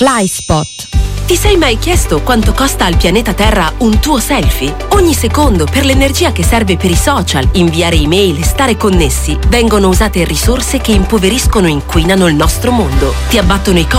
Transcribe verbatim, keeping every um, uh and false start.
FlySpot. Ti sei mai chiesto quanto costa al pianeta Terra un tuo selfie? Ogni secondo, per l'energia che serve per i social, inviare email e stare connessi, vengono usate risorse che impoveriscono e inquinano il nostro mondo. Ti abbattono i costi